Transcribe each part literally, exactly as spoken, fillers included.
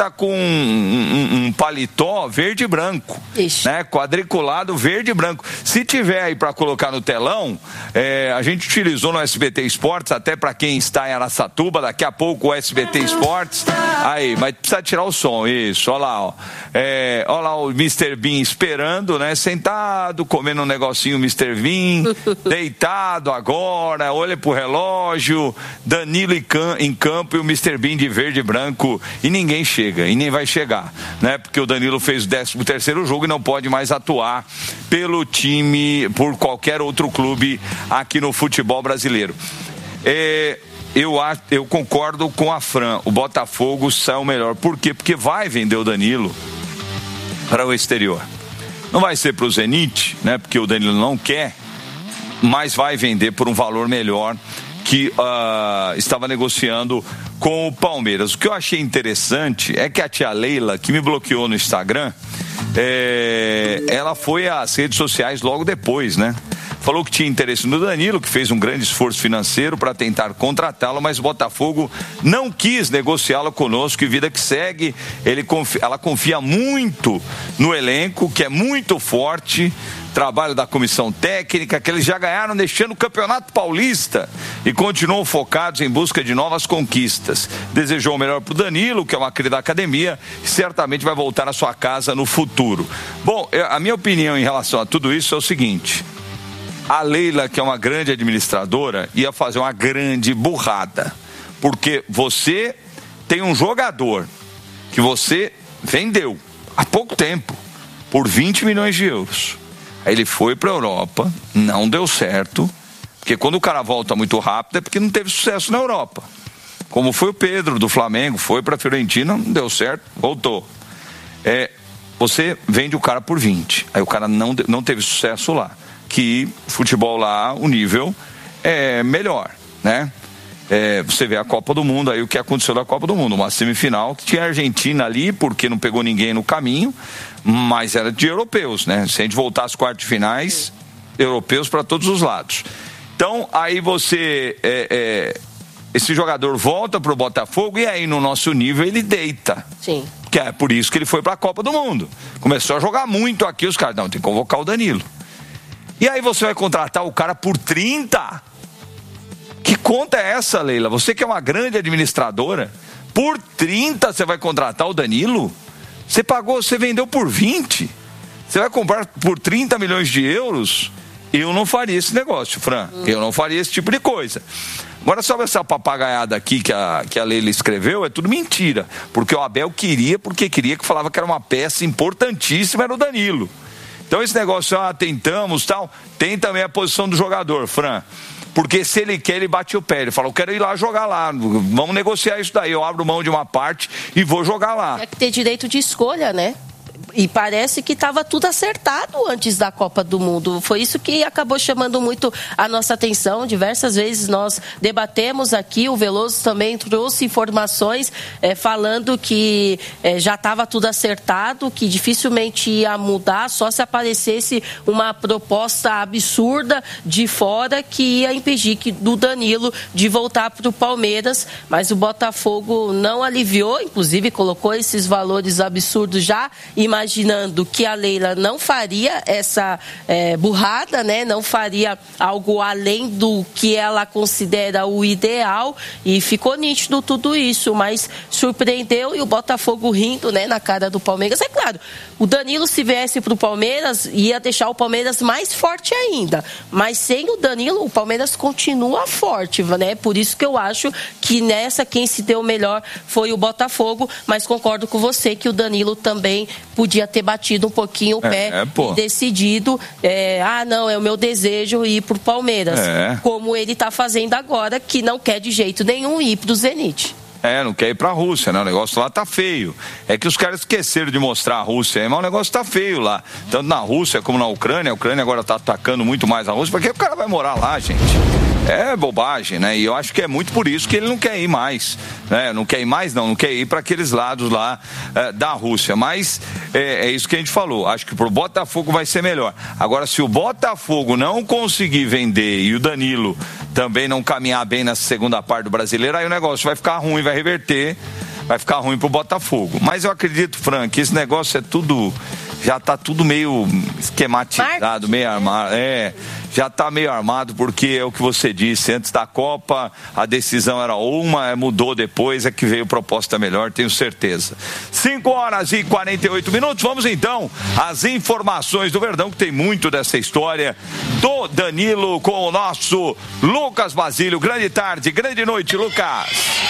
tá com um, um, um paletó verde e branco, Ixi. né? Quadriculado verde e branco. Se tiver aí para colocar no telão, é, a gente utilizou no S B T Esportes, até para quem está em Araçatuba, daqui a pouco o S B T Esportes. Aí, mas precisa tirar o som, isso, olha lá, ó. É, olha lá o mister Bean esperando, né? Sentado, comendo um negocinho mister Bean, deitado agora, olha pro relógio, Danilo em campo e o mister Bean de verde e branco, e ninguém chega, e nem vai chegar, né? Porque o Danilo fez o décimo terceiro jogo e não pode mais atuar pelo time, por qualquer outro clube aqui no futebol brasileiro. É... Eu, eu concordo com a Fran, o Botafogo saiu melhor. Por quê? Porque vai vender o Danilo para o exterior. Não vai ser para o Zenit, né? Porque o Danilo não quer, mas vai vender por um valor melhor que uh, estava negociando com o Palmeiras. O que eu achei interessante é que a tia Leila, que me bloqueou no Instagram, é, ela foi às redes sociais logo depois, né? Falou que tinha interesse no Danilo, que fez um grande esforço financeiro para tentar contratá-lo, mas o Botafogo não quis negociá-lo conosco, e vida que segue. Ele confia, ela confia muito no elenco, que é muito forte, trabalho da comissão técnica, que eles já ganharam deixando o Campeonato Paulista e continuam focados em busca de novas conquistas. Desejou o melhor para o Danilo, que é uma cria da academia, e certamente vai voltar à sua casa no futuro. Bom, a minha opinião em relação a tudo isso é o seguinte: a Leila, que é uma grande administradora, ia fazer uma grande burrada, porque você tem um jogador que você vendeu há pouco tempo por vinte milhões de euros. Aí ele foi para a Europa, não deu certo, porque quando o cara volta muito rápido é porque não teve sucesso na Europa. Como foi o Pedro do Flamengo, foi para a Fiorentina, não deu certo, voltou. É, você vende o cara por vinte, aí o cara não, não teve sucesso lá. Que futebol lá, o nível é melhor, né? É, você vê a Copa do Mundo, aí o que aconteceu na Copa do Mundo, uma semifinal que tinha a Argentina ali, porque não pegou ninguém no caminho, mas era de europeus, né? Se a gente voltar às quartas de finais, europeus para todos os lados. Então, aí você, é, é, esse jogador volta pro Botafogo e aí no nosso nível ele deita. Sim. Que é por isso que ele foi para a Copa do Mundo. Começou a jogar muito aqui, os caras, não, tem que convocar o Danilo. E aí você vai contratar o cara por trinta? Que conta é essa, Leila? Você que é uma grande administradora, por trinta você vai contratar o Danilo? Você pagou, você vendeu por vinte? Você vai comprar por trinta milhões de euros? Eu não faria esse negócio, Fran. Hum. Eu não faria esse tipo de coisa. Agora, sobre essa papagaiada aqui que a, que a Leila escreveu, é tudo mentira. Porque o Abel queria, porque queria, que falava que era uma peça importantíssima, era o Danilo. Então esse negócio, ah, tentamos, tal, tem também a posição do jogador, Fran. Porque se ele quer, ele bate o pé. Ele fala, eu quero ir lá jogar lá, vamos negociar isso daí. Eu abro mão de uma parte e vou jogar lá. É que ter direito de escolha, né? E parece que estava tudo acertado antes da Copa do Mundo. Foi isso que acabou chamando muito a nossa atenção. Diversas vezes nós debatemos aqui, o Veloso também trouxe informações é, falando que é, já estava tudo acertado, que dificilmente ia mudar, só se aparecesse uma proposta absurda de fora que ia impedir que, do Danilo de voltar para o Palmeiras. Mas o Botafogo não aliviou, inclusive colocou esses valores absurdos já, imaginando que a Leila não faria essa é, burrada, né? Não faria algo além do que ela considera o ideal, e ficou nítido tudo isso, mas surpreendeu, e o Botafogo rindo, né, na cara do Palmeiras. É claro, o Danilo, se viesse para o Palmeiras, ia deixar o Palmeiras mais forte ainda, mas sem o Danilo, o Palmeiras continua forte, né? Por isso que eu acho que nessa quem se deu melhor foi o Botafogo, mas concordo com você que o Danilo também podia ter batido um pouquinho o pé é, é, e decidido, é, ah, não, é o meu desejo ir pro Palmeiras, é. Como ele tá fazendo agora, que não quer de jeito nenhum ir pro Zenit. É, não quer ir pra Rússia, né? O negócio lá tá feio. É que os caras esqueceram de mostrar a Rússia, mas o negócio tá feio lá. Tanto na Rússia como na Ucrânia. A Ucrânia agora tá atacando muito mais a Rússia. Por que o cara vai morar lá, gente? É bobagem, né? E eu acho que é muito por isso que ele não quer ir mais, né? Não quer ir mais, não. Não quer ir para aqueles lados lá é, da Rússia. Mas é, é isso que a gente falou. Acho que pro Botafogo vai ser melhor. Agora, se o Botafogo não conseguir vender e o Danilo também não caminhar bem nessa segunda parte do Brasileiro, aí o negócio vai ficar ruim, vai reverter. vai ficar ruim pro Botafogo. Mas eu acredito, Fran, que esse negócio é tudo, já tá tudo meio esquematizado, meio armado, é, já tá meio armado, porque é o que você disse, antes da Copa a decisão era uma, mudou depois, é que veio proposta melhor, tenho certeza. cinco horas e quarenta e oito minutos, vamos então às informações do Verdão, que tem muito dessa história do Danilo com o nosso Lucas Basílio. Grande tarde, grande noite, Lucas.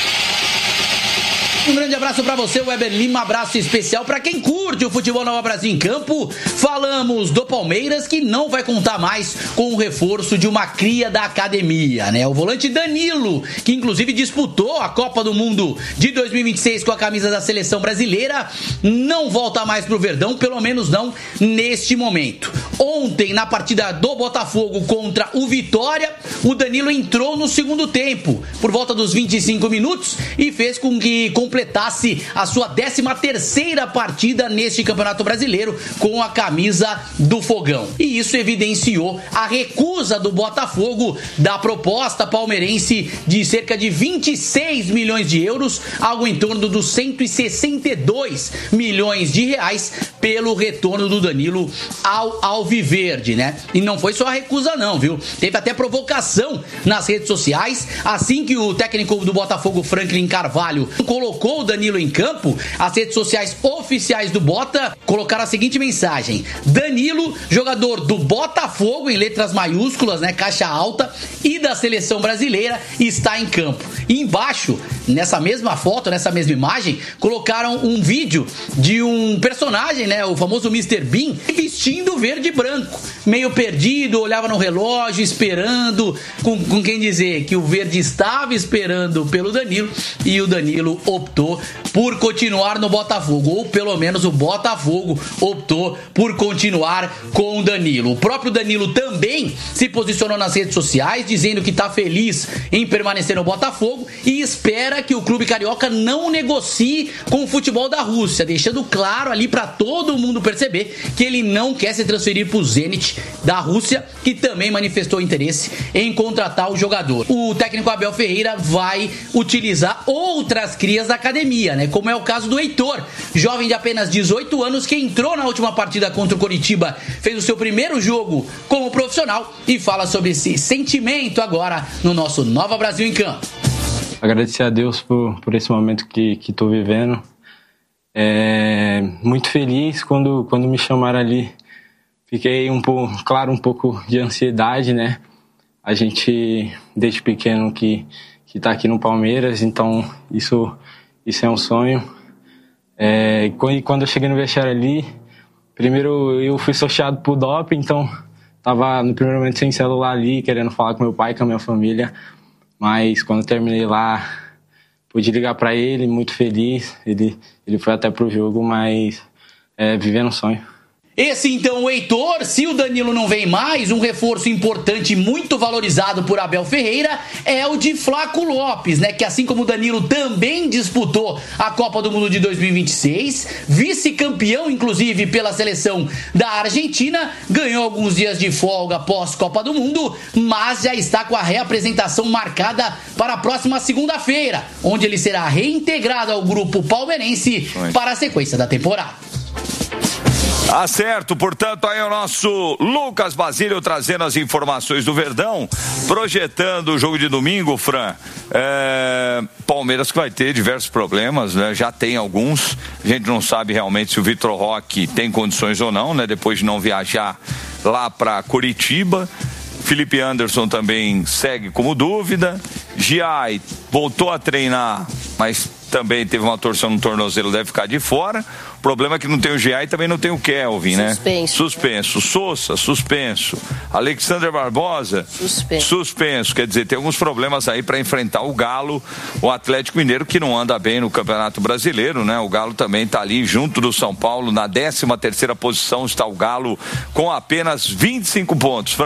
Um grande abraço para você, Weber Lima, abraço especial para quem curte o futebol Nova Brasil em campo. Falamos do Palmeiras, que não vai contar mais com o reforço de uma cria da academia, né? O volante Danilo, que inclusive disputou a Copa do Mundo de dois mil e vinte e seis com a camisa da seleção brasileira, não volta mais pro Verdão, pelo menos não neste momento. Ontem, na partida do Botafogo contra o Vitória, o Danilo entrou no segundo tempo, por volta dos vinte e cinco minutos, e fez com que completasse a sua décima terceira partida neste Campeonato Brasileiro com a camisa do Fogão. E isso evidenciou a recusa do Botafogo da proposta palmeirense de cerca de vinte e seis milhões de euros, algo em torno dos cento e sessenta e dois milhões de reais pelo retorno do Danilo ao Alviverde, né? E não foi só a recusa não, viu? Teve até provocação nas redes sociais, assim que o técnico do Botafogo, Franklin Carvalho, colocou o Danilo em campo, as redes sociais oficiais do Bota colocaram a seguinte mensagem: Danilo, jogador do Botafogo, em letras maiúsculas, né, caixa alta, e da seleção brasileira, está em campo. E embaixo, nessa mesma foto, nessa mesma imagem, colocaram um vídeo de um personagem, né, o famoso mister Bean, vestindo verde e branco, meio perdido, olhava no relógio, esperando, com, com quem dizer que o verde estava esperando pelo Danilo, e o Danilo optou por continuar no Botafogo, ou pelo menos o Botafogo optou por continuar com o Danilo. O próprio Danilo também se posicionou nas redes sociais, dizendo que está feliz em permanecer no Botafogo e espera que o clube carioca não negocie com o futebol da Rússia, deixando claro ali para todo mundo perceber que ele não quer se transferir para o Zenit da Rússia, que também manifestou interesse em contratar o jogador. O técnico Abel Ferreira vai utilizar outras crias da academia, né? Como é o caso do Heitor, jovem de apenas dezoito anos, que entrou na última partida contra o Coritiba, fez o seu primeiro jogo como profissional e fala sobre esse sentimento agora no nosso Nova Brasil em Campo. Agradecer a Deus por, por esse momento que estou vivendo. É, muito feliz quando, quando me chamaram ali. Fiquei um pouco, claro, um pouco de ansiedade, né? A gente, desde pequeno, que que está aqui no Palmeiras, então isso, isso é um sonho. É, quando eu cheguei no vestiário ali, primeiro eu fui sorteado por doping, então estava no primeiro momento sem celular ali, querendo falar com meu pai, com a minha família, mas quando eu terminei lá, pude ligar para ele, muito feliz, ele, ele foi até pro jogo, mas é, vivendo um sonho. Esse então o Heitor, se o Danilo não vem mais, um reforço importante, muito valorizado por Abel Ferreira, é o de Flaco Lopes, né? Que assim como o Danilo também disputou a Copa do Mundo de dois mil e vinte e seis, vice-campeão inclusive pela seleção da Argentina, ganhou alguns dias de folga após Copa do Mundo, mas já está com a reapresentação marcada para a próxima segunda-feira, onde ele será reintegrado ao grupo palmeirense para a sequência da temporada. Tá certo, portanto, aí é o nosso Lucas Basílio trazendo as informações do Verdão, projetando o jogo de domingo, Fran. É, Palmeiras que vai ter diversos problemas, né? Já tem alguns, a gente não sabe realmente se o Vitor Roque tem condições ou não, né? Depois de não viajar lá para Curitiba. Felipe Anderson também segue como dúvida. Giai voltou a treinar, mas também teve uma torção no tornozelo, deve ficar de fora. O problema é que não tem o Giai e também não tem o Kelvin, né? Suspenso. Suspenso. Sousa, suspenso. Alexander Barbosa, suspenso. suspenso. Quer dizer, tem alguns problemas aí para enfrentar o Galo, o Atlético Mineiro, que não anda bem no Campeonato Brasileiro, né? O Galo também está ali junto do São Paulo, na décima terceira posição está o Galo com apenas vinte e cinco pontos, Fran.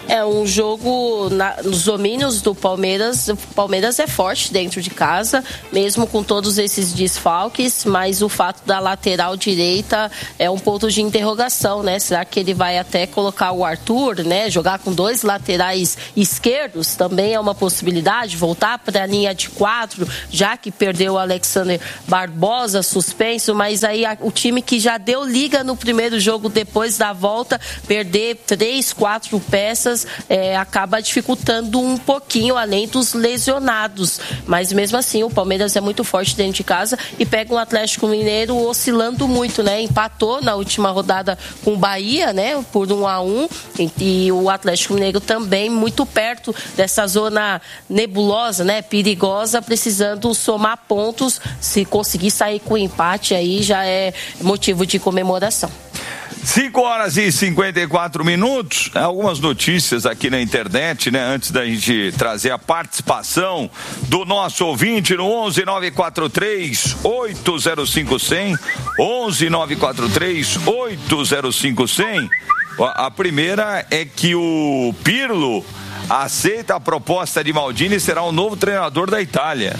É um jogo na, nos domínios do Palmeiras. O Palmeiras é forte dentro de casa, mesmo com todos esses desfalques, mas o fato da lateral direita é um ponto de interrogação, né? Será que ele vai até colocar o Arthur, né? Jogar com dois laterais esquerdos também é uma possibilidade, voltar para a linha de quatro, já que perdeu o Alexander Barbosa suspenso, mas aí a, o time que já deu liga no primeiro jogo depois da volta, perder três, quatro peças É, acaba dificultando um pouquinho, além dos lesionados. Mas mesmo assim, o Palmeiras é muito forte dentro de casa e pega um Atlético Mineiro oscilando muito, né? Empatou na última rodada com o Bahia, né? Por um a um. E, e o Atlético Mineiro também muito perto dessa zona nebulosa, né? Perigosa, precisando somar pontos. Se conseguir sair com empate, aí já é motivo de comemoração. cinco horas e cinquenta e quatro minutos, algumas notícias aqui na internet, né? Antes da gente trazer a participação do nosso ouvinte no onze nove quatro três oito zero cinco zero zero, onze nove quatro três oito zero cinco zero zero. A primeira é que o Pirlo aceita a proposta de Maldini e será o novo treinador da Itália.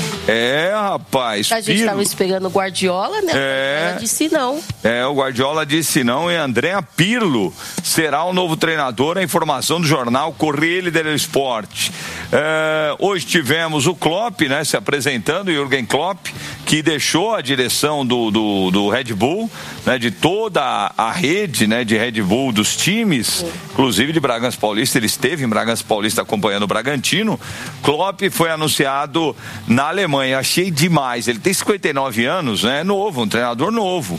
É, rapaz. A gente estava esperando o Guardiola, né? É, Ela disse não. É, o Guardiola disse não e Andrea Pirlo será o novo treinador. A informação do jornal Corriere dello Sport. É, hoje tivemos o Klopp, né, se apresentando, o Jürgen Klopp, que deixou a direção do, do, do Red Bull, né, de toda a, a rede, né, de Red Bull dos times, Sim. inclusive de Bragança Paulista. Ele esteve em Bragança Paulista acompanhando o Bragantino. Klopp foi anunciado na Alemanha. Achei demais. Ele tem cinquenta e nove anos, né? Novo, um treinador novo.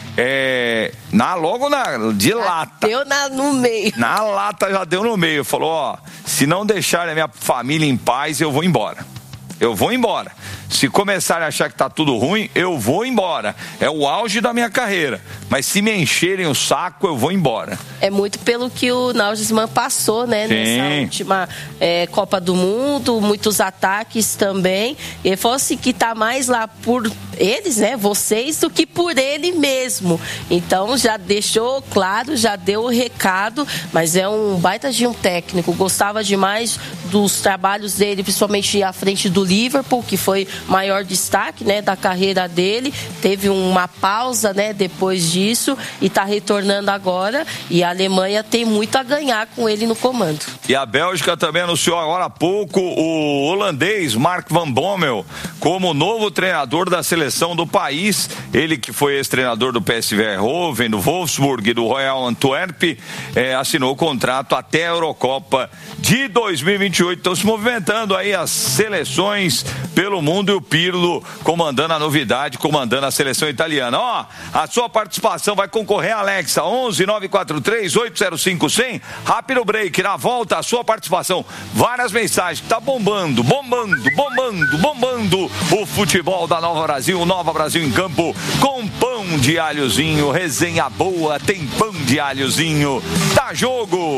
É, na, logo na, de já lata. Deu na, no meio. Na lata já deu no meio. Falou, ó, se não deixarem a minha família em paz, eu vou embora. Eu vou embora. Se começarem a achar que tá tudo ruim, eu vou embora. É o auge da minha carreira. Mas se me encherem o saco, eu vou embora. É muito pelo que o Nagelsmann passou, né? Sim. Nessa última é, Copa do Mundo, muitos ataques também. Ele falou assim que tá mais lá por eles, né? Vocês, do que por ele mesmo. Então já deixou claro, já deu o recado, mas é um baita de um técnico. Gostava demais dos trabalhos dele, principalmente à frente do Liverpool, que foi maior destaque, né, da carreira dele. Teve uma pausa, né, depois disso e está retornando agora. E a Alemanha tem muito a ganhar com ele no comando. E a Bélgica também anunciou agora há pouco o holandês Mark van Bommel como novo treinador da seleção do país. Ele que foi ex-treinador do P S V Eindhoven, do Wolfsburg e do Royal Antwerp, eh, assinou o contrato até a Eurocopa de dois mil e vinte e oito. Estão se movimentando aí as seleções pelo mundo e o Pirlo comandando a novidade, comandando a seleção italiana. Ó, a sua participação vai concorrer, Alexa, onze nove quatro três oito zero cinco zero zero. Rápido break, na volta a sua participação. Várias mensagens, tá bombando, bombando, bombando, bombando o futebol da Nova Brasil, Nova Brasil em campo com pão de alhozinho, resenha boa, tem pão de alhozinho. Tá jogo!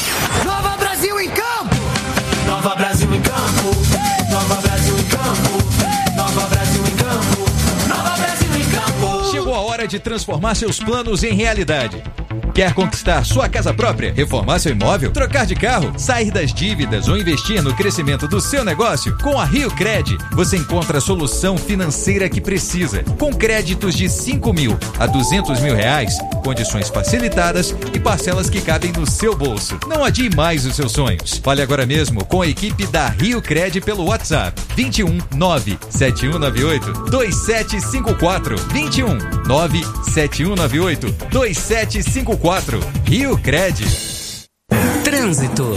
Nova Brasil em campo! Nova Brasil em campo! Nova Brasil em campo! Nova Brasil em campo! Nova Brasil em campo! Chegou a hora de transformar seus planos em realidade. Quer conquistar sua casa própria, reformar seu imóvel, trocar de carro, sair das dívidas ou investir no crescimento do seu negócio? Com a Rio Cred, você encontra a solução financeira que precisa. Com créditos de cinco mil a duzentos mil reais, condições facilitadas e parcelas que cabem no seu bolso. Não adie mais os seus sonhos. Fale agora mesmo com a equipe da Rio Cred pelo WhatsApp vinte e um nove sete um nove oito dois sete cinco quatro vinte e um nove sete um nove oito dois sete cinco quatro. Rio Cred. Trânsito.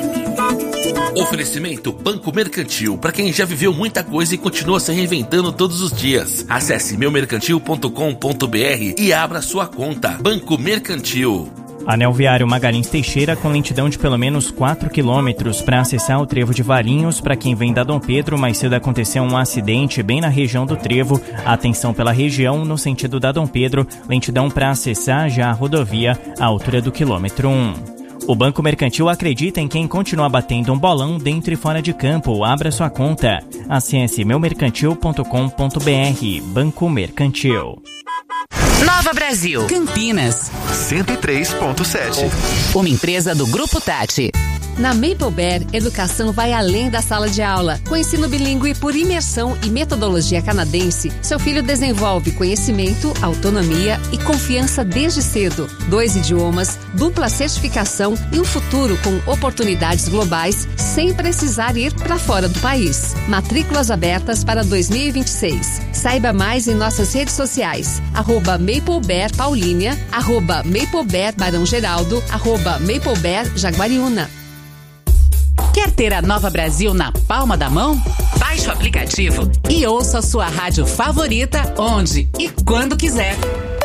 Oferecimento Banco Mercantil, para quem já viveu muita coisa e continua se reinventando todos os dias. Acesse meu mercantil ponto com ponto b r e abra sua conta. Banco Mercantil. Anel viário Magalhães Teixeira com lentidão de pelo menos quatro quilômetros para acessar o trevo de Valinhos. Para quem vem da Dom Pedro, mais cedo aconteceu um acidente bem na região do trevo. Atenção pela região no sentido da Dom Pedro, lentidão para acessar já a rodovia à altura do quilômetro um. O Banco Mercantil acredita em quem continua batendo um bolão dentro e fora de campo. Abra sua conta. Acesse meu mercantil ponto com ponto b r. Banco Mercantil. Nova Brasil. Campinas. cento e três ponto sete. Uma empresa do Grupo Tati. Na Maple Bear, educação vai além da sala de aula. Com ensino bilíngue por imersão e metodologia canadense, seu filho desenvolve conhecimento, autonomia e confiança desde cedo. Dois idiomas, dupla certificação e um futuro com oportunidades globais sem precisar ir para fora do país. Matrículas abertas para dois mil e vinte e seis. Saiba mais em nossas redes sociais. Arroba Maple Bear Paulínia, arroba Maple Bear Barão Geraldo, arroba Maple Bear Jaguariúna. Quer ter a Nova Brasil na palma da mão? Baixe o aplicativo e ouça a sua rádio favorita onde e quando quiser.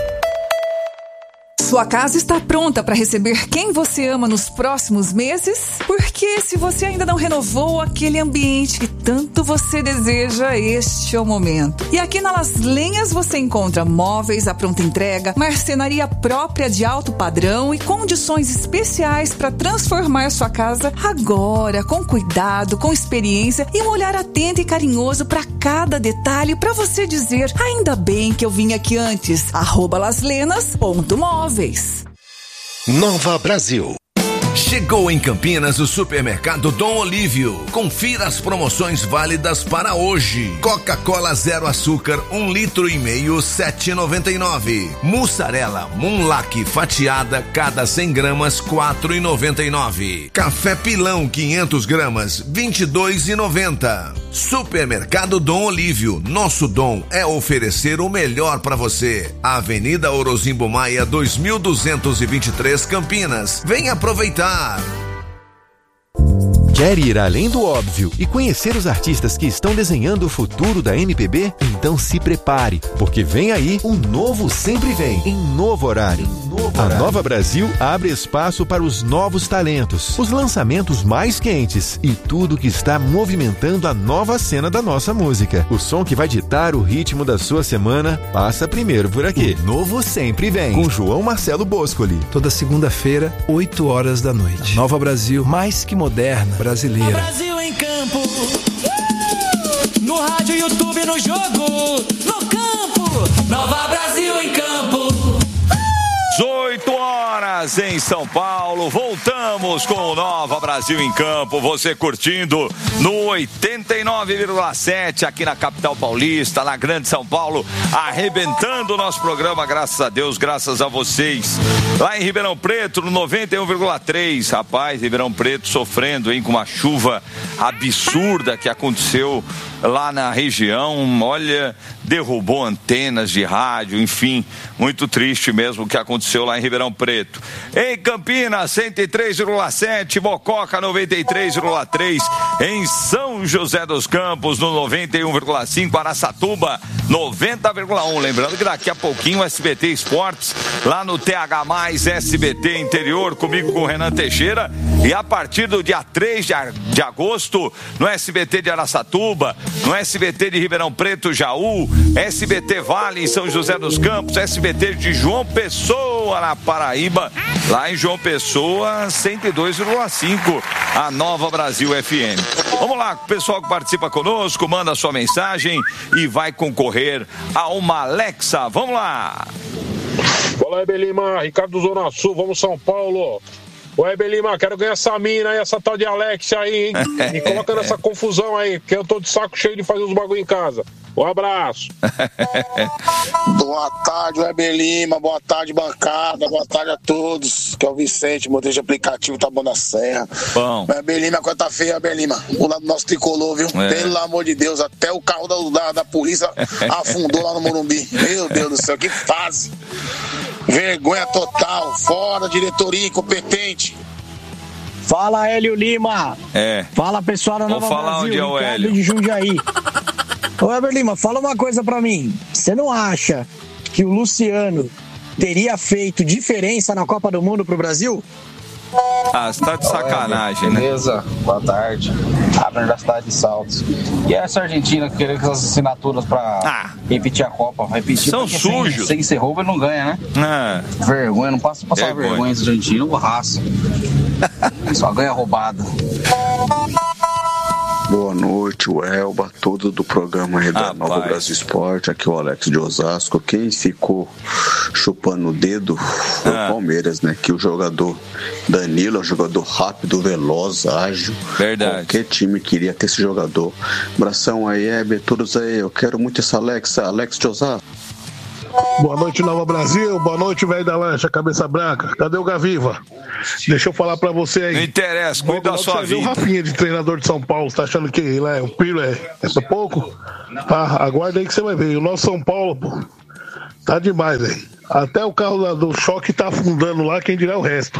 Sua casa está pronta para receber quem você ama nos próximos meses? Porque se você ainda não renovou aquele ambiente que tanto você deseja, este é o momento. E aqui na Las Lenhas você encontra móveis à pronta entrega, marcenaria própria de alto padrão e condições especiais para transformar sua casa agora, com cuidado, com experiência e um olhar atento e carinhoso para cada detalhe para você dizer, ainda bem que eu vim aqui antes. Arroba laslenas ponto móveis. Nova Brasil. Chegou em Campinas o supermercado Dom Olívio. Confira as promoções válidas para hoje. Coca-Cola zero açúcar, um litro e meio, sete reais e noventa e nove centavos. Mussarela Munlac fatiada, cada cem gramas, quatro reais e noventa e nove centavos. Café Pilão, quinhentas gramas, vinte e dois reais e noventa centavos. Supermercado Dom Olívio. Nosso dom é oferecer o melhor para você. Avenida Orozimbo Maia, dois mil duzentos e vinte e três, Campinas. Venha aproveitar. Quer ir além do óbvio e conhecer os artistas que estão desenhando o futuro da M P B? Então se prepare, porque vem aí um novo Sempre Vem, em novo horário. A Nova Brasil abre espaço para os novos talentos, os lançamentos mais quentes e tudo que está movimentando a nova cena da nossa música. O som que vai ditar o ritmo da sua semana passa primeiro por aqui. O novo Sempre Vem, com João Marcelo Boscoli. Toda segunda-feira, oito horas da noite. Nova Brasil, mais que moderna, brasileira. Brasil em campo. No rádio, YouTube, no jogo, no campo. Nova Brasil em campo. dezoito horas em São Paulo, voltamos com o Nova Brasil em Campo, você curtindo no oitenta e nove vírgula sete aqui na capital paulista, na Grande São Paulo, arrebentando o nosso programa, graças a Deus, graças a vocês. Lá em Ribeirão Preto, no noventa e um vírgula três, rapaz, Ribeirão Preto sofrendo, hein, com uma chuva absurda que aconteceu lá na região, olha, derrubou antenas de rádio, enfim, muito triste mesmo o que aconteceu lá em Ribeirão Preto. Em Campinas, cento e três vírgula sete, Mococa noventa e três vírgula três, em São José dos Campos, no noventa e um vírgula cinco, Araçatuba, noventa vírgula um. Lembrando que daqui a pouquinho o S B T Esportes, lá no T H mais S B T Interior, comigo com o Renan Teixeira, e a partir do dia três de agosto, no S B T de Araçatuba, no S B T de Ribeirão Preto, Jaú, S B T Vale em São José dos Campos, S B T de João Pessoa na Paraíba, lá em João Pessoa, cento e dois vírgula cinco, a Nova Brasil F M. Vamos lá, pessoal que participa conosco, manda sua mensagem e vai concorrer a uma Alexa. Vamos lá. Fala, Ebelima, Ricardo do Zona Sul, vamos São Paulo. Ô, Ebelima, quero ganhar essa mina aí, essa tal de Alexa aí, hein? Me coloca nessa confusão aí, porque eu tô de saco cheio de fazer os bagulho em casa. Um abraço. Boa tarde, Ebelima, boa tarde, bancada, boa tarde a todos. Que é o Vicente, motorista aplicativo Taboão da Serra. Bom. Ebelima, coisa feia, Ebelima. O lado do nosso tricolor, viu? É. Pelo amor de Deus, até o carro da, da, da polícia afundou lá no Morumbi. Meu Deus do céu, que fase. Vergonha total, fora diretoria incompetente. Fala, Hélio Lima. É. Fala, pessoal da Nova Vou falar Brasil, onde é o Hélio. de Jundiaí. Ô, Hélio Lima, fala uma coisa pra mim. Você não acha que o Luciano teria feito diferença na Copa do Mundo pro Brasil? Ah, você tá de sacanagem, né? Beleza, boa tarde. Abner da cidade de Saltos. E essa Argentina que queria essas assinaturas pra ah, repetir a Copa? Repetir são sujos. Sem, sem ser roubo ele não ganha, né? Ah, vergonha, não passa passar vergonha, vergonha esse argentino, o raça. Só ganha roubada. Boa noite, o Elba, todo do programa aí da ah, Nova pai. Brasil Esporte, aqui o Alex de Osasco. Quem ficou chupando o dedo foi ah. o Palmeiras, né? Que o jogador Danilo é um jogador rápido, veloz, ágil. Verdade. Qualquer time queria ter esse jogador. Abração aí, Heber, todos aí. Eu quero muito esse Alex, Alex de Osasco. Boa noite, Nova Brasil. Boa noite, velho da lancha, cabeça branca. Cadê o Gaviva? Deixa eu falar pra você aí. Não interessa, cuida da sua vida. O Rafinha de treinador de São Paulo, você tá achando que ele é um piro, é, é pouco? Tá, aguarda aí que você vai ver. O nosso São Paulo, pô, tá demais, velho. Até o carro do choque tá afundando lá, quem dirá o resto.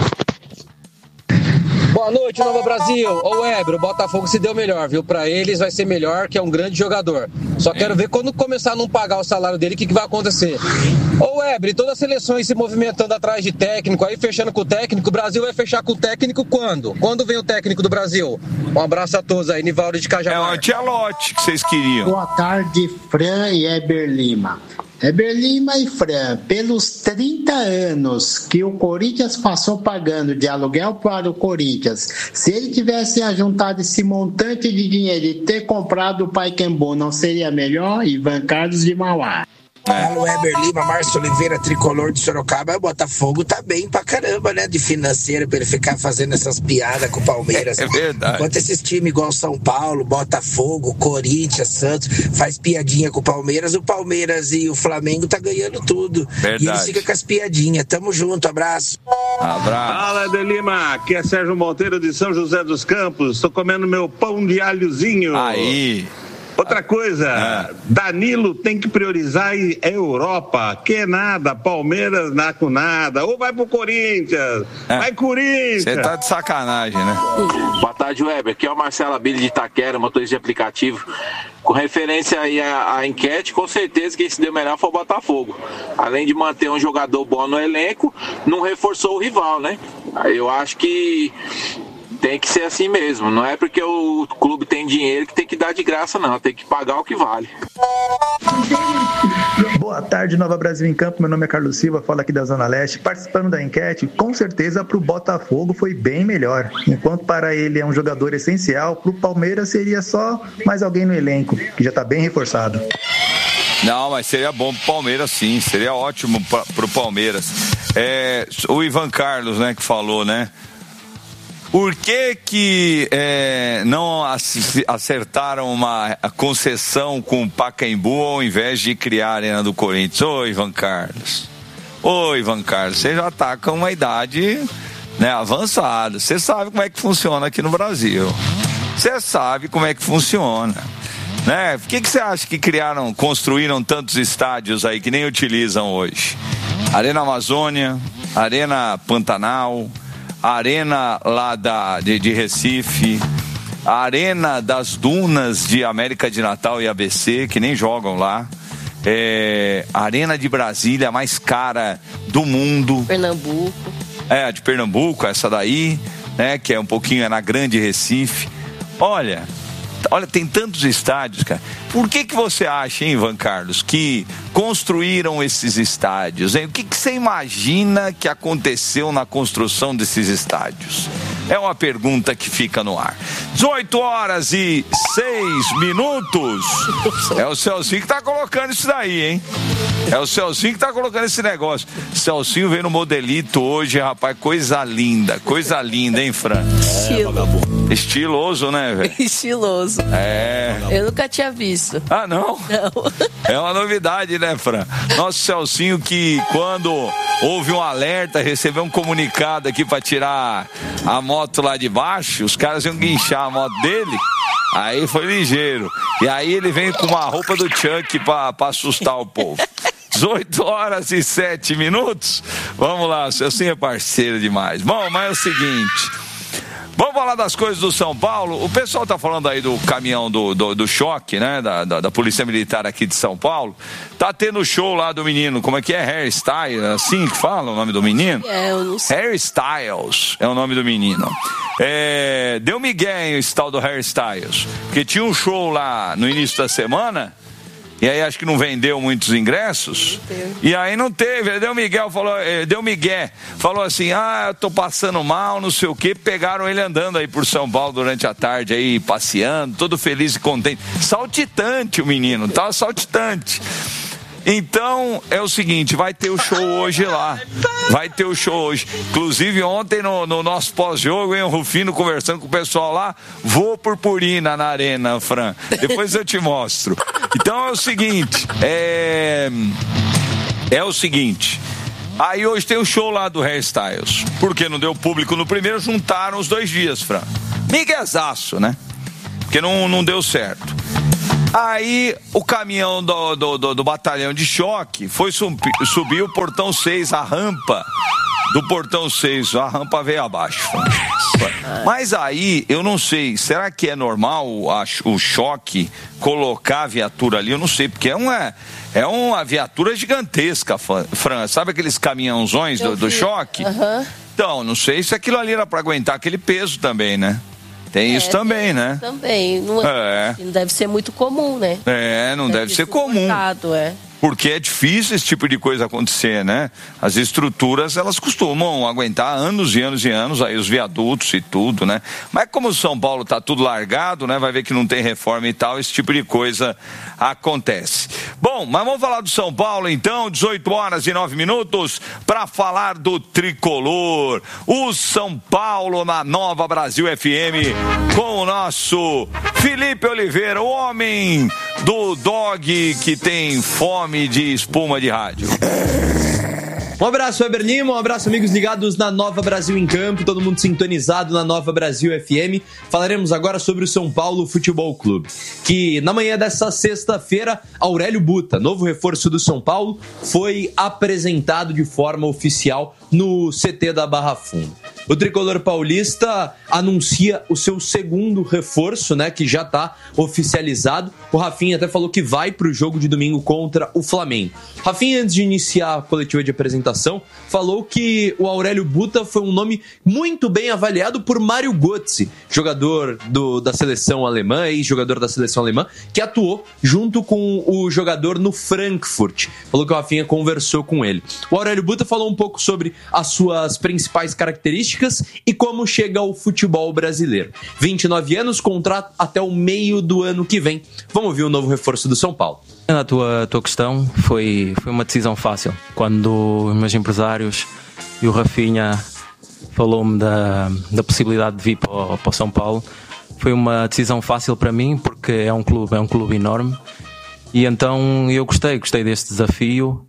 Boa noite, Nova Brasil. Ô Weber, o Botafogo se deu melhor, viu? Pra eles vai ser melhor, que é um grande jogador. Só quero ver quando começar a não pagar o salário dele, o que, que vai acontecer. Ô Weber, todas as seleções se movimentando atrás de técnico, aí fechando com o técnico, o Brasil vai fechar com o técnico quando? Quando vem o técnico do Brasil? Um abraço a todos aí, Nivaldo de Cajamar. É o Ancelotti que vocês queriam. Boa tarde, Fran e Heber Lima. Heber Lima e Fran, pelos trinta anos que o Corinthians passou pagando de aluguel para o Corinthians, se ele tivesse ajuntado esse montante de dinheiro e ter comprado o Pacaembu, não seria melhor? Ivan Carlos de Mauá. Fala, Heber Lima, Márcio Oliveira, tricolor de Sorocaba. O Botafogo tá bem pra caramba, né? De financeiro, pra ele ficar fazendo essas piadas com o Palmeiras. É verdade. Enquanto esses times igual São Paulo, Botafogo, Corinthians, Santos, faz piadinha com o Palmeiras, o Palmeiras e o Flamengo tá ganhando tudo. Verdade. E eles ficam com as piadinhas. Tamo junto, abraço. Abraço. Fala, Heber Lima, aqui é Sérgio Monteiro de São José dos Campos. Tô comendo meu pão de alhozinho. Aí. Outra coisa, é. Danilo tem que priorizar a Europa, que nada, Palmeiras não com nada, ou vai pro Corinthians, é. vai Corinthians. Você tá de sacanagem, né? Boa tarde, Weber, aqui é o Marcelo Abílio de Itaquera, motorista de aplicativo. Com referência aí à, à enquete, com certeza quem se deu melhor foi o Botafogo. Além de manter um jogador bom no elenco, não reforçou o rival, né? Eu acho que tem que ser assim mesmo, não é porque o clube tem dinheiro que tem que dar de graça, não, tem que pagar o que vale. Boa tarde, Nova Brasil em Campo, meu nome é Carlos Silva, falo aqui da Zona Leste, participando da enquete, com certeza pro Botafogo foi bem melhor, enquanto para ele é um jogador essencial, pro Palmeiras seria só mais alguém no elenco, que já tá bem reforçado. Não, mas seria bom pro Palmeiras, sim, seria ótimo pra, pro Palmeiras. É, o Ivan Carlos, né, que falou, né? Por que que é, não acertaram uma concessão com o Pacaembu ao invés de criar a Arena do Corinthians? Ô, Ivan Carlos. Ô, Ivan Carlos, você já tá com uma idade, né, avançada. Você sabe como é que funciona aqui no Brasil. Você sabe como é que funciona. Né? Por que que você acha que criaram, construíram tantos estádios aí que nem utilizam hoje? Arena Amazônia, Arena Pantanal, a Arena lá da, de, de Recife, a Arena das Dunas de América de Natal e A B C, que nem jogam lá, é, a Arena de Brasília, a mais cara do mundo. Pernambuco. É, a de Pernambuco, essa daí, né, que é um pouquinho, é na Grande Recife. Olha, olha, tem tantos estádios, cara. Por que que você acha, hein, Ivan Carlos, que construíram esses estádios, hein? O que que você imagina que aconteceu na construção desses estádios? É uma pergunta que fica no ar. dezoito horas e seis minutos. É o Celcinho que tá colocando isso daí, hein? É o Celcinho que tá colocando esse negócio. Celcinho veio no modelito hoje, rapaz. Coisa linda, coisa linda, hein, Fran? Estilo. Estiloso, né, velho? Estiloso. É. Eu nunca tinha visto. Ah, não? Não. É uma novidade, né, Fran? Nosso Celcinho que quando houve um alerta, recebeu um comunicado aqui pra tirar a moto lá de baixo, os caras iam guinchar a moto dele, aí foi ligeiro. E aí ele vem com uma roupa do Chuck pra, pra assustar o povo. dezoito horas e sete minutos. Vamos lá, o Celcinho é parceiro demais. Bom, mas é o seguinte... Vamos falar das coisas do São Paulo. O pessoal tá falando aí do caminhão do, do, do choque, né? Da, da, da Polícia Militar aqui de São Paulo. Tá tendo show lá do menino. Como é que é? Hairstyle? Assim que fala o nome do menino? É, eu não sei. Hairstyles é o nome do menino. É, deu migué esse tal do Hairstyles. Porque tinha um show lá no início da semana E aí acho que não vendeu muitos ingressos. E aí não teve. Deu Miguel, falou, deu Miguel, falou assim, ah, eu tô passando mal, não sei o quê. Pegaram ele andando aí por São Paulo durante a tarde aí, passeando, todo feliz e contente. Saltitante o menino, tava saltitante. Então, é o seguinte, vai ter o show hoje lá. Vai ter o show hoje. Inclusive, ontem no, no nosso pós-jogo, hein, o Rufino conversando com o pessoal lá, vou purpurina na arena, Fran. Depois eu te mostro. Então é o seguinte, é... É o seguinte... Aí hoje tem o show lá do Hairstyles. Porque não deu público no primeiro, juntaram os dois dias, Fran. Miguezaço, né? Porque não, não deu certo. Aí o caminhão do, do, do, do batalhão de choque foi subir, subir o portão seis, a rampa do portão seis, a rampa veio abaixo. Mas aí, eu não sei, será que é normal a, o choque colocar a viatura ali? Eu não sei, porque é uma, é uma viatura gigantesca, Fran. Sabe aqueles caminhãozões do, do choque? Uhum. Então, não sei se aquilo ali era para aguentar aquele peso também, né? Tem é, isso também, né? Também. Não, é. não deve ser muito comum, né? É, não deve, deve ser comum. É. Porque é difícil esse tipo de coisa acontecer, né? As estruturas, elas costumam aguentar anos e anos e anos, aí os viadutos e tudo, né? Mas como o São Paulo tá tudo largado, né? Vai ver que não tem reforma e tal, esse tipo de coisa acontece. Bom, mas vamos falar do São Paulo então, dezoito horas e nove minutos, para falar do tricolor. O São Paulo na Nova Brasil F M, com o nosso Felipe Oliveira, o homem do dog que tem fome de espuma de rádio. Um abraço, Weber Lima, um abraço, amigos ligados na Nova Brasil em Campo, todo mundo sintonizado na Nova Brasil F M. Falaremos agora sobre o São Paulo Futebol Clube, que na manhã dessa sexta-feira, Aurélio Buta, novo reforço do São Paulo, foi apresentado de forma oficial no C T da Barra Funda. O tricolor paulista anuncia o seu segundo reforço, né, que já está oficializado. O Rafinha até falou que vai para o jogo de domingo contra o Flamengo. Rafinha, antes de iniciar a coletiva de apresentação, falou que o Aurélio Buta foi um nome muito bem avaliado por Mário Götze, jogador do, da seleção alemã, ex-jogador da seleção alemã, que atuou junto com o jogador no Frankfurt. Falou que o Rafinha conversou com ele. O Aurélio Buta falou um pouco sobre as suas principais características e como chega ao futebol brasileiro. vinte e nove anos, contrato até o meio do ano que vem. Vamos ver o novo reforço do São Paulo. A tua, a tua questão foi, foi uma decisão fácil. Quando os meus empresários e o Rafinha falou-me da, da possibilidade de vir para o, para o São Paulo, foi uma decisão fácil para mim, porque é um clube, é um clube enorme. E então eu gostei, gostei deste desafio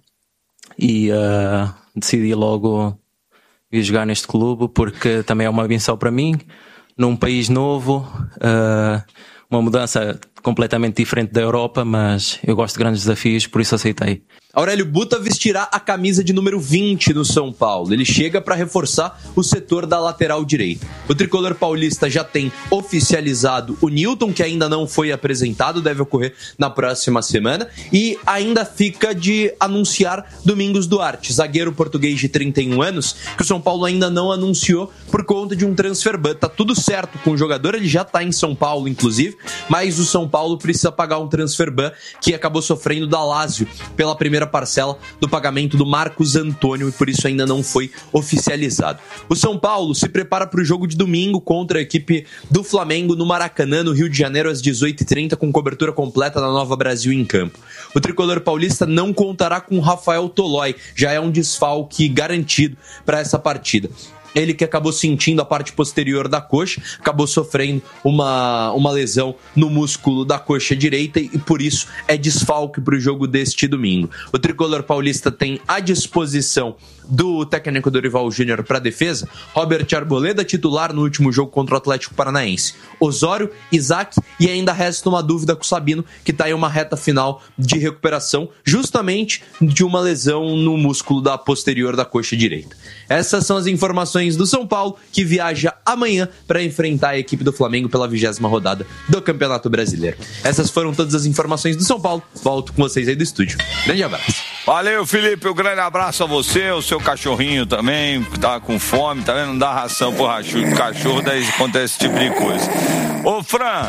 e uh, decidi logo ir jogar neste clube, porque também é uma benção para mim, num país novo, uh, uma mudança completamente diferente da Europa, mas eu gosto de grandes desafios, por isso aceitei. Aurélio Buta vestirá a camisa de número vinte no São Paulo. Ele chega para reforçar o setor da lateral direita. O tricolor paulista já tem oficializado o Newton, que ainda não foi apresentado, deve ocorrer na próxima semana, e ainda fica de anunciar Domingos Duarte, zagueiro português de trinta e um anos, que o São Paulo ainda não anunciou por conta de um transfer ban. Tá tudo certo com o jogador, ele já tá em São Paulo, inclusive, mas o São Paulo precisa pagar um transfer ban que acabou sofrendo da Lazio pela primeira parcela do pagamento do Marcos Antônio e por isso ainda não foi oficializado. O São Paulo se prepara para o jogo de domingo contra a equipe do Flamengo no Maracanã, no Rio de Janeiro, às dezoito e trinta, com cobertura completa da Nova Brasil em Campo. O tricolor paulista não contará com Rafael Tolói, já é um desfalque garantido para essa partida. Ele que acabou sentindo a parte posterior da coxa, acabou sofrendo uma, uma lesão no músculo da coxa direita e por isso é desfalque para o jogo deste domingo. O tricolor paulista tem à disposição do técnico Dorival Júnior para a defesa, Robert Arboleda, titular no último jogo contra o Atlético Paranaense, Osório, Isaac, e ainda resta uma dúvida com o Sabino, que está em uma reta final de recuperação, justamente de uma lesão no músculo da posterior da coxa direita. Essas são as informações informações do São Paulo, que viaja amanhã para enfrentar a equipe do Flamengo pela vigésima rodada do Campeonato Brasileiro. Essas foram todas as informações do São Paulo. Volto com vocês aí do estúdio. Grande abraço. Valeu, Felipe. Um grande abraço a você, o seu cachorrinho também, que tá com fome, tá vendo? Não dá ração pro cachorro, daí acontece esse tipo de coisa. Ô, Fran,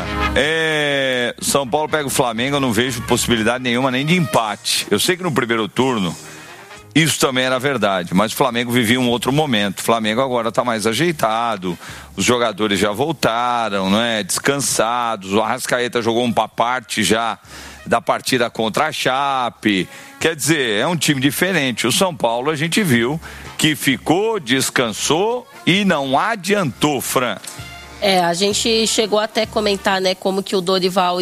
é... São Paulo pega o Flamengo, eu não vejo possibilidade nenhuma nem de empate. Eu sei que no primeiro turno isso também era verdade, mas o Flamengo vivia um outro momento. O Flamengo agora está mais ajeitado, os jogadores já voltaram, não é? Descansados, o Arrascaeta jogou uma parte já da partida contra a Chape. Quer dizer, é um time diferente. O São Paulo a gente viu que ficou, descansou e não adiantou, Fran. É, a gente chegou até a comentar, né, como que o Dorival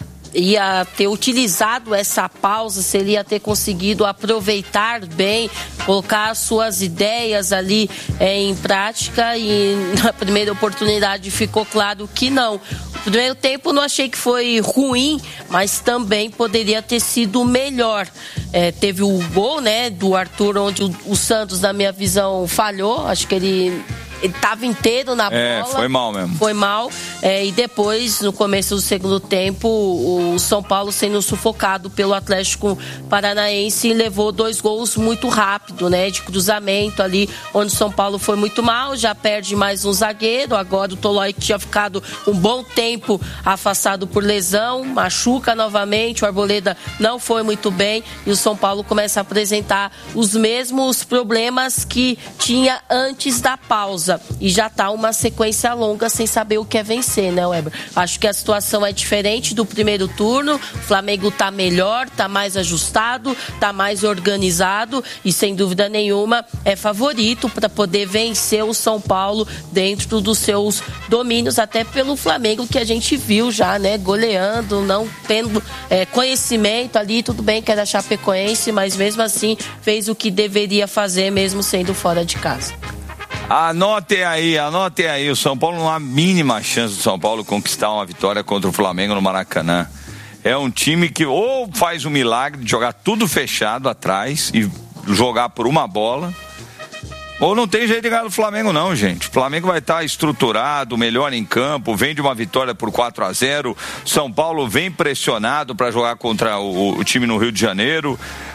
ia ter utilizado essa pausa, se ele ia ter conseguido aproveitar bem, colocar suas ideias ali é, em prática, e na primeira oportunidade ficou claro que não. O primeiro tempo não achei que foi ruim, mas também poderia ter sido melhor. É, teve o gol, né, do Arthur, onde o, o Santos, na minha visão, falhou. Acho que ele Ele estava inteiro na bola. É, foi mal mesmo. Foi mal. É, e depois, no começo do segundo tempo, o São Paulo sendo sufocado pelo Atlético Paranaense, levou dois gols muito rápido, né? De cruzamento ali, onde o São Paulo foi muito mal, já perde mais um zagueiro. Agora o Tolói, que tinha ficado um bom tempo afastado por lesão, machuca novamente. O Arboleda não foi muito bem e o São Paulo começa a apresentar os mesmos problemas que tinha antes da pausa. E já tá uma sequência longa sem saber o que é vencer, né, Weber? Acho que a situação é diferente do primeiro turno. O Flamengo tá melhor, tá mais ajustado, tá mais organizado e, sem dúvida nenhuma, é favorito para poder vencer o São Paulo dentro dos seus domínios, até pelo Flamengo que a gente viu já, né, goleando, não tendo é, conhecimento ali. Tudo bem que era Chapecoense, mas mesmo assim fez o que deveria fazer, mesmo sendo fora de casa. Anotem aí, anotem aí, o São Paulo não há a mínima chance do São Paulo conquistar uma vitória contra o Flamengo no Maracanã. É um time que ou faz o milagre de jogar tudo fechado atrás e jogar por uma bola, ou não tem jeito de ganhar do Flamengo não, gente. O Flamengo vai estar estruturado, melhor em campo, vem de uma vitória por quatro a zero, São Paulo vem pressionado para jogar contra o, o time no Rio de Janeiro.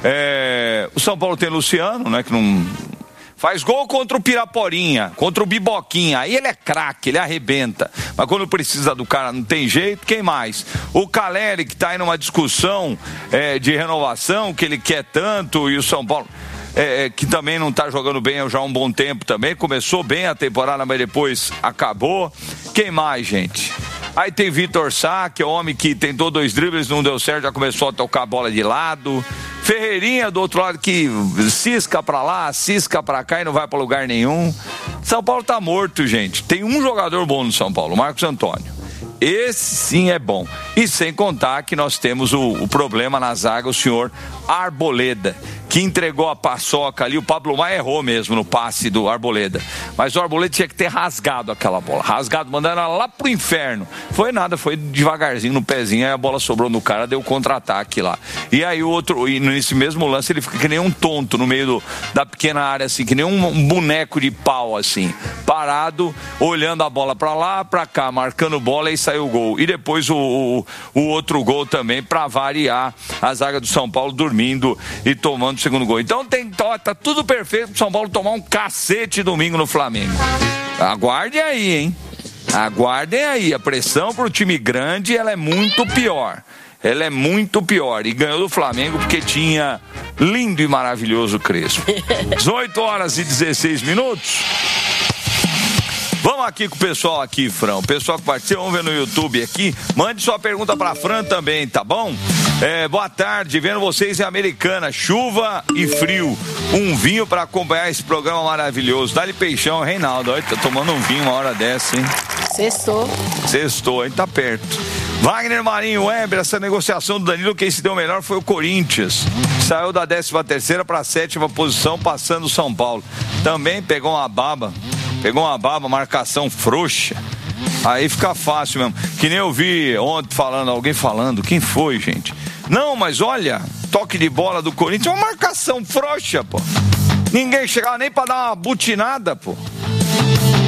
É, o São Paulo tem Luciano, né, que não... Faz gol contra o Piraporinha, contra o Biboquinha. Aí ele é craque, ele arrebenta. Mas quando precisa do cara, não tem jeito. Quem mais? O Caleri, que está aí numa discussão é, de renovação, que ele quer tanto, e o São Paulo, é, que também não está jogando bem já há um bom tempo também. Começou bem a temporada, mas depois acabou. Quem mais, gente? Aí tem Vitor Sá, que é o homem que tentou dois dribles, não deu certo, já começou a tocar a bola de lado. Ferreirinha do outro lado que cisca pra lá, cisca pra cá e não vai pra lugar nenhum. São Paulo tá morto, gente. Tem um jogador bom no São Paulo, o Marcos Antônio. Esse sim é bom. E sem contar que nós temos o, o problema na zaga, o senhor Arboleda, que entregou a paçoca ali. O Pablo Maia errou mesmo no passe do Arboleda, mas o Arboleda tinha que ter rasgado aquela bola, rasgado, mandando ela lá pro inferno. Foi nada, foi devagarzinho no pezinho, aí a bola sobrou no cara, deu contra-ataque lá. E aí o outro, e nesse mesmo lance ele fica que nem um tonto no meio do, da pequena área, assim, que nem um, um boneco de pau, assim, parado, olhando a bola pra lá, pra cá, marcando bola, e saiu o gol. E depois o, o, o outro gol também, pra variar, a zaga do São Paulo dormindo e tomando o segundo gol. Então tem, tá tudo perfeito pro São Paulo tomar um cacete domingo no Flamengo. Aguardem aí, hein? Aguardem aí. A pressão pro time grande, ela é muito pior. Ela é muito pior. E ganhou do Flamengo porque tinha lindo e maravilhoso Crespo. dezoito horas e dezesseis minutos. Vamos aqui com o pessoal aqui, Fran. O pessoal que participa, vamos ver no YouTube aqui. Mande sua pergunta pra Fran também, tá bom? É, boa tarde, vendo vocês em Americana. Chuva e frio. Um vinho pra acompanhar esse programa maravilhoso. Dá-lhe peixão, Reinaldo. Olha, tá tomando um vinho uma hora dessa, hein? Sextou. Sextou, hein? Tá perto. Wagner Marinho, Weber, essa negociação do Danilo, quem se deu melhor foi o Corinthians. Saiu da décima terceira para a sétima posição, passando o São Paulo. Também pegou uma baba, pegou uma baba, marcação frouxa. Aí fica fácil mesmo. Que nem eu vi ontem falando, alguém falando, quem foi, gente? Não, mas olha, toque de bola do Corinthians, uma marcação frouxa, pô. Ninguém chegava nem para dar uma butinada, pô.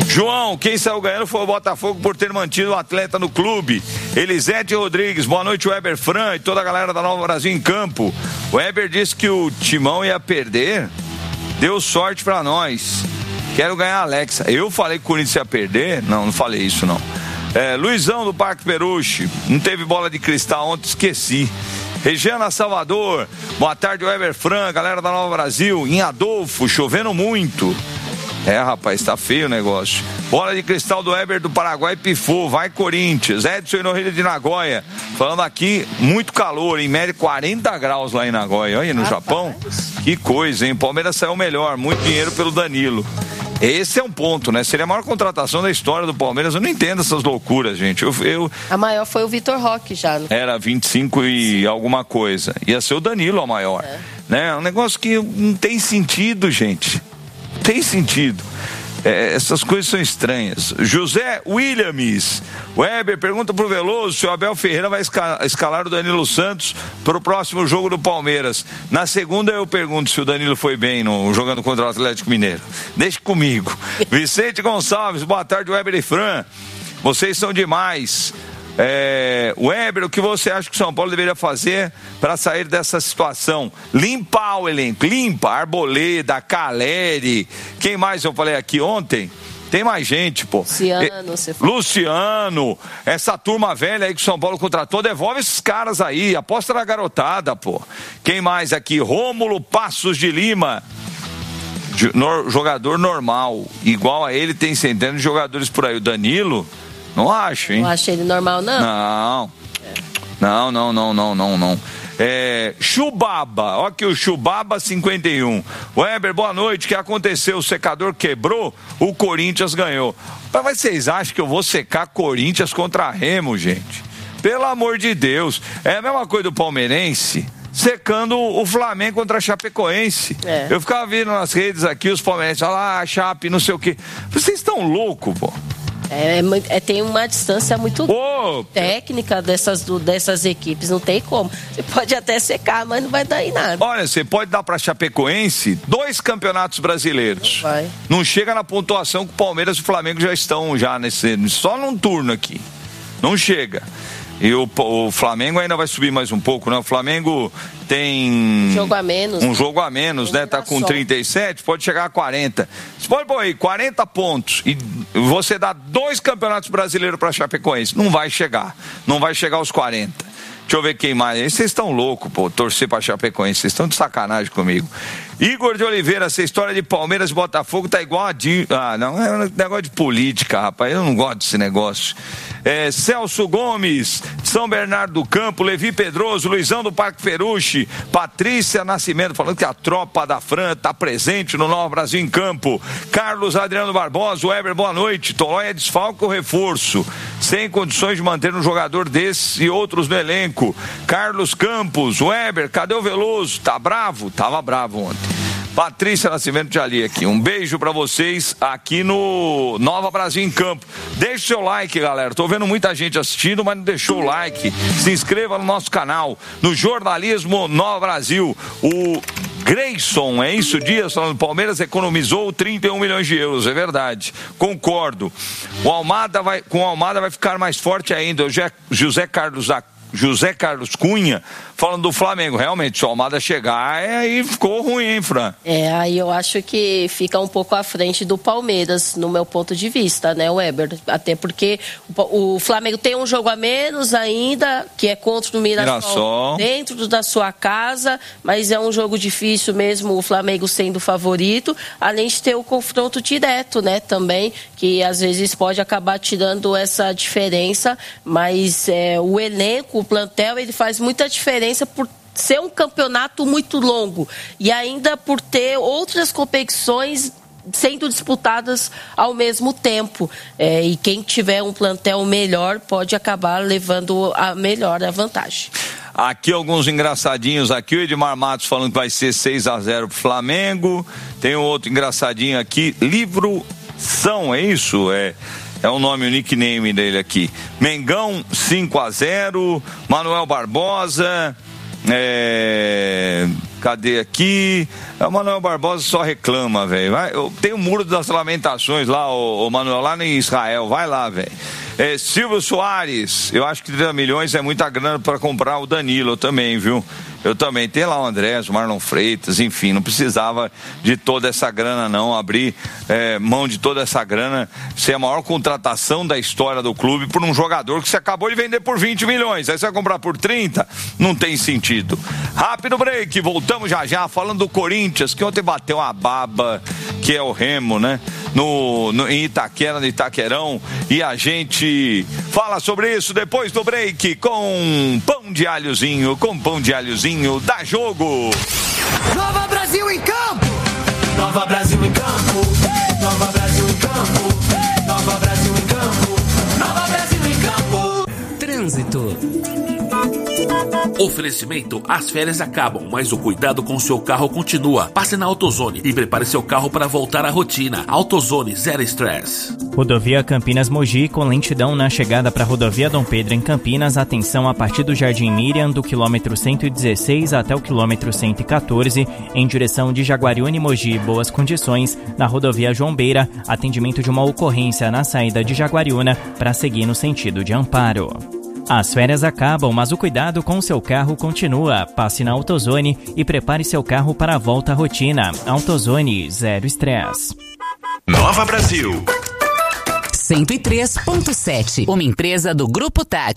João, quem saiu ganhando foi o Botafogo por ter mantido o atleta no clube. Elisete Rodrigues, boa noite, Weber Fran e toda a galera da Nova Brasil em campo. O Weber disse que o Timão ia perder, deu sorte pra nós. Quero ganhar a Alexa. Eu falei que o Corinthians ia perder? Não, não falei isso não. É, Luizão do Parque Peruche, não teve bola de cristal ontem, esqueci. Regiana Salvador, boa tarde, Weber Fran, galera da Nova Brasil. Em Adolfo, chovendo muito. É, rapaz, tá feio o negócio. Bola de cristal do Weber do Paraguai pifou, vai Corinthians. Edson Inorrilha de Nagoya, falando aqui, muito calor, em média quarenta graus lá em Nagoya. Olha aí no rapaz. Japão, que coisa, hein? Palmeiras saiu melhor, muito dinheiro pelo Danilo. Esse é um ponto, né? Seria a maior contratação da história do Palmeiras. Eu não entendo essas loucuras, gente. Eu, eu... A maior foi o Vitor Roque já. Não? Era vinte e cinco e alguma coisa. Ia ser o Danilo a maior. É. Né? Um negócio que não tem sentido, gente. Não tem sentido. É, essas coisas são estranhas. José Williams, Weber, pergunta pro Veloso se o Abel Ferreira vai escalar o Danilo Santos para o próximo jogo do Palmeiras. Na segunda eu pergunto se o Danilo foi bem no, jogando contra o Atlético Mineiro. Deixe comigo. Vicente Gonçalves, boa tarde, Weber e Fran. Vocês são demais. É, Weber, o que você acha que o São Paulo deveria fazer para sair dessa situação? Limpar o elenco, limpa, Arboleda, Caleri, quem mais eu falei aqui ontem? Tem mais gente, pô. Luciano, você falou. Luciano, essa turma velha aí que o São Paulo contratou, devolve esses caras aí, aposta na garotada, pô. Quem mais aqui? Rômulo Passos de Lima. Jogador normal, igual a ele tem centenas de jogadores por aí. O Danilo... Não acho, hein? Não acho ele normal, não? Não. É. Não, não, não, não, não, não. É, Chubaba, ó aqui o Chubaba cinquenta e um. Weber, boa noite. O que aconteceu? O secador quebrou, o Corinthians ganhou. Mas vocês acham que eu vou secar Corinthians contra Remo, gente? Pelo amor de Deus. É a mesma coisa do palmeirense secando o Flamengo contra a Chapecoense. É. Eu ficava vendo nas redes aqui os palmeirenses, olha lá, a Chape, não sei o quê. Vocês estão loucos, pô. É, é, tem uma distância muito oh, técnica dessas, dessas equipes, não tem como. Você pode até secar, mas não vai dar em nada. Olha, você pode dar para Chapecoense dois campeonatos brasileiros. Não vai. Não chega na pontuação que o Palmeiras e o Flamengo já estão já nesse, só num turno aqui. Não chega. E o, o Flamengo ainda vai subir mais um pouco, né? O Flamengo tem... Um jogo a menos. Um jogo a menos, né? Tá com trinta e sete, pode chegar a quarenta. Você pode pôr aí quarenta pontos e você dá dois campeonatos brasileiros pra Chapecoense. Não vai chegar. Não vai chegar aos quarenta. Deixa eu ver quem mais. Vocês estão loucos, pô, torcer pra Chapecoense. Vocês estão de sacanagem comigo. Igor de Oliveira, essa história de Palmeiras e Botafogo tá igual a... Di... Ah, não, é um negócio de política, rapaz. Eu não gosto desse negócio. É, Celso Gomes, São Bernardo do Campo, Levi Pedroso, Luizão do Parque Peruche, Patrícia Nascimento, falando que a tropa da Fran tá presente no Nova Brasil em Campo. Carlos Adriano Barbosa, Weber, boa noite. Tolói é desfalque ou reforço? Sem condições de manter um jogador desses e outros no elenco. Carlos Campos, Weber, cadê o Veloso? Tá bravo? Tava bravo ontem. Patrícia Nascimento de Ali aqui, um beijo pra vocês aqui no Nova Brasil em Campo. Deixe o seu like, galera, tô vendo muita gente assistindo, mas não deixou o like. Se inscreva no nosso canal, no Jornalismo Nova Brasil. O Grayson, é isso, Dias, falando do Palmeiras, economizou trinta e um milhões de euros, é verdade, concordo. O Almada vai, com o Almada vai ficar mais forte ainda. O José Carlos da José Carlos Cunha, falando do Flamengo, realmente, se o Almada chegar, é, aí ficou ruim, hein, Fran? É, aí eu acho que fica um pouco à frente do Palmeiras, no meu ponto de vista, né, Weber? Até porque o, o Flamengo tem um jogo a menos ainda, que é contra o Mirassol, Mirassol, dentro da sua casa, mas é um jogo difícil mesmo, o Flamengo sendo favorito, além de ter o confronto direto, né, também, que às vezes pode acabar tirando essa diferença, mas é, o elenco, o plantel, ele faz muita diferença por ser um campeonato muito longo e ainda por ter outras competições sendo disputadas ao mesmo tempo. É, e quem tiver um plantel melhor pode acabar levando a melhor a vantagem. Aqui alguns engraçadinhos aqui, o Edmar Matos falando que vai ser seis a zero pro Flamengo. Tem um outro engraçadinho aqui, Livro São, é isso? É... É o nome, o nickname dele aqui. Mengão cinco a zero, Manuel Barbosa, é... Cadê aqui? O Manuel Barbosa só reclama, velho. Tem o Muro das Lamentações lá, o, o Manuel, lá em Israel. Vai lá, velho. É, Silvio Soares, eu acho que trinta milhões é muita grana para comprar o Danilo também, viu? Eu também. Tem lá o Andrés, o Marlon Freitas, enfim, não precisava de toda essa grana não, abrir é, mão de toda essa grana, ser a maior contratação da história do clube por um jogador que você acabou de vender por vinte milhões, aí você vai comprar por trinta, não tem sentido. Rápido break, voltamos já já, falando do Corinthians, que ontem bateu uma baba, que é o Remo, né? No, no, em Itaquera, no Itaquerão, e a gente fala sobre isso depois do break com pão de alhozinho, com pão de alhozinho, dá jogo! Nova Brasil em campo! Nova Brasil em campo! Nova Brasil em campo! Nova Brasil em campo! Nova Brasil em campo! Trânsito. Oferecimento: as férias acabam, mas o cuidado com seu carro continua. Passe na AutoZone e prepare seu carro para voltar à rotina. AutoZone, zero estresse. Rodovia Campinas-Mogi, com lentidão na chegada para a rodovia Dom Pedro em Campinas. Atenção a partir do Jardim Miriam, do quilômetro cento e dezesseis até o quilômetro cento e quatorze, em direção de Jaguariúna e Mogi. Boas condições na rodovia João Beira. Atendimento de uma ocorrência na saída de Jaguariúna para seguir no sentido de Amparo. As férias acabam, mas o cuidado com seu carro continua. Passe na AutoZone e prepare seu carro para a volta à rotina. AutoZone, zero estresse. Nova Brasil. cento e três ponto sete, uma empresa do Grupo Tati.